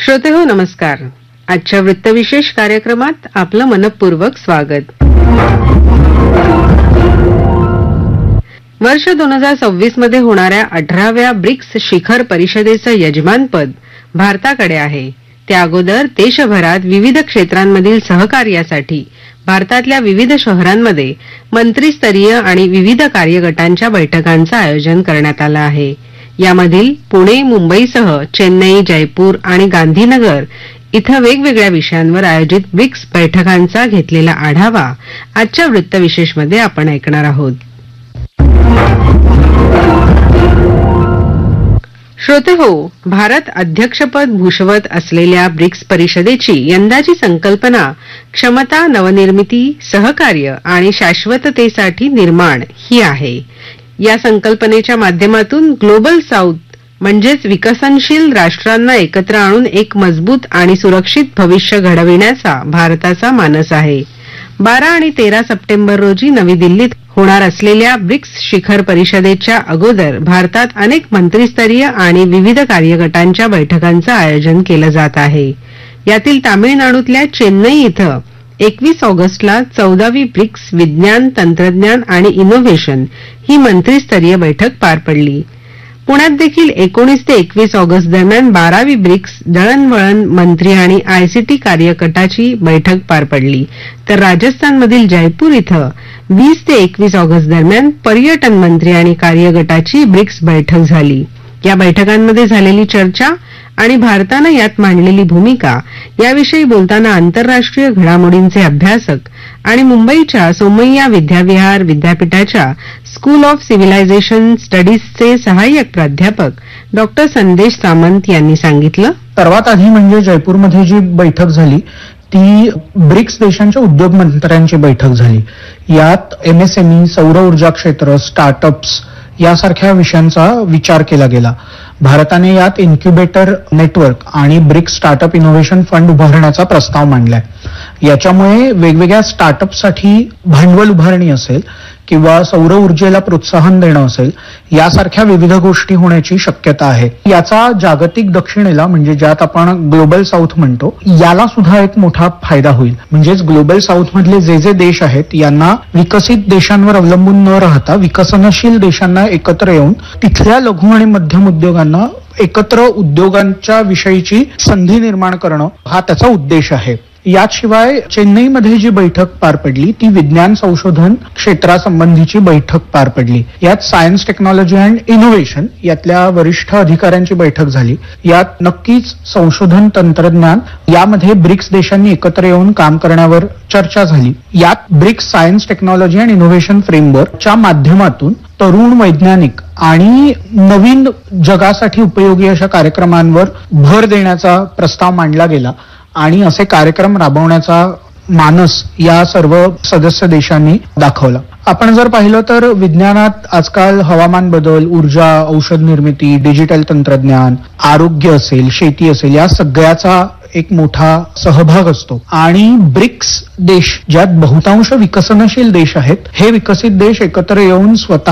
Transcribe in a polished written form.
श्रोतेहो नमस्कार. आजच्या वृत्तविशेष कार्यक्रमात आपलं मनपूर्वक स्वागत. वर्ष 2026 मध्ये होणाऱ्या 18व्या ब्रिक्स शिखर परिषदेचं यजमानपद भारताकडे आहे. त्या अगोदर देशभरात विविध क्षेत्रांमधील सहकार्यासाठी भारतातल्या विविध शहरांमध्ये मंत्रीस्तरीय आणि विविध कार्यगटांच्या बैठकांचं आयोजन करण्यात आलं आहे. यामधील पुणे, मुंबईसह चेन्नई, जयपूर आणि गांधीनगर इथं वेगवेगळ्या विषयांवर आयोजित ब्रिक्स बैठकांचा घेतलेला आढावा आजच्या वृत्तविशेषमध्ये आपण ऐकणार आहोत. श्रोतेहो, भारत अध्यक्षपद भूषवत असलेल्या ब्रिक्स परिषदेची यंदाची संकल्पना क्षमता, नवनिर्मिती, सहकार्य आणि शाश्वततेसाठी निर्माण ही आहे. या संकल्पनेच्या माध्यमातून ग्लोबल साऊथ म्हणजेच विकसनशील राष्ट्रांना एकत्र आणून एक मजबूत आणि सुरक्षित भविष्य घडविण्याचा भारताचा मानस आहे. 12 आणि 13 सप्टेंबर रोजी नवी दिल्लीत होणार असलेल्या ब्रिक्स शिखर परिषदेच्या अगोदर भारतात अनेक मंत्रीस्तरीय आणि विविध कार्यगटांच्या बैठकांचं आयोजन केलं जात आहे. यातील तामिळनाडूतल्या चेन्नई इथं 21 ऑगस्टला 14वी ब्रिक्स विज्ञान, तंत्रज्ञान आणि इनोव्हेशन ही मंत्रीस्तरीय बैठक पार पडली. पुण्यात देखील 19 ते 21 ऑगस्ट दरम्यान 12वी ब्रिक्स दळणवळण मंत्री आणि आयसीटी कार्यगटाची बैठक पार पडली. तर राजस्थानमधील जयपूर इथं 20 ते 21 ऑगस्ट दरम्यान पर्यटन मंत्री आणि कार्यगटाची ब्रिक्स बैठक झाली. या बैठकांमध्ये झालेली चर्चा आणि भारतानं यात मांडलेली भूमिका याविषयी बोलताना आंतरराष्ट्रीय घडामोडींचे अभ्यासक आणि मुंबईच्या सोमय्या विद्याविहार विद्यापीठाच्या स्कूल ऑफ सिव्हिलायझेशन स्टडीजचे सहाय्यक प्राध्यापक डॉक्टर संदेश सामंत यांनी सांगितलं. सर्वात आधी म्हणजे जयपूरमध्ये जी बैठक झाली ती ब्रिक्स देशांच्या उद्योग मंत्र्यांची बैठक झाली. यात एमएसएमई, सौर ऊर्जा क्षेत्र, स्टार्टअप्स यासारख्या विषयांचा विचार केला गेला. भारताने यात इन्क्युबेटर नेटवर्क आणि ब्रिक्स स्टार्टअप इनोव्हेशन फंड उभारण्याचा प्रस्ताव मांडलाय. याच्यामुळे वेगवेगळ्या स्टार्टअपसाठी भांडवल उभारणी असेल किंवा सौर ऊर्जेला प्रोत्साहन देणं असेल यासारख्या विविध गोष्टी होण्याची शक्यता आहे. याचा जागतिक दक्षिणेला म्हणजे ज्यात आपण ग्लोबल साऊथ म्हणतो याला सुद्धा एक मोठा फायदा होईल. म्हणजेच ग्लोबल साऊथ मधले जे देश आहेत यांना विकसित देशांवर अवलंबून न राहता विकसनशील देशांना एकत्र येऊन तिथल्या लघु आणि मध्यम उद्योगांना एकत्र उद्योगांच्या विषयीची संधी निर्माण करणं हा त्याचा उद्देश आहे. याशिवाय चेन्नईमध्ये जी बैठक पार पडली ती विज्ञान संशोधन क्षेत्रासंबंधीची बैठक पार पडली. यात सायन्स, टेक्नॉलॉजी अँड इनोव्हेशन यातल्या वरिष्ठ अधिकाऱ्यांची बैठक झाली. यात नक्कीच संशोधन, तंत्रज्ञान यामध्ये ब्रिक्स देशांनी एकत्र येऊन काम करण्यावर चर्चा झाली. यात BRICS science, technology and innovation फ्रेमवर्कच्या माध्यमातून तरुण वैज्ञानिक आणि नवीन जगासाठी उपयोगी अशा कार्यक्रमांवर भर देण्याचा प्रस्ताव मांडला गेला आणि असे कार्यक्रम राबवण्याचा मानस या सर्व सदस्य देशांनी दाखवला. आपण जर पाहिलं तर विज्ञानात आजकाल हवामान बदल, ऊर्जा, औषध निर्मिती, डिजिटल तंत्रज्ञान, आरोग्य असेल, शेती असेल या सगळ्याचा एक मोठा सहभाग असतो. आणि ब्रिक्स देश ज्यात बहुतांश विकसनशील देश आहेत हे विकसित देश एकत्र येऊन स्वतः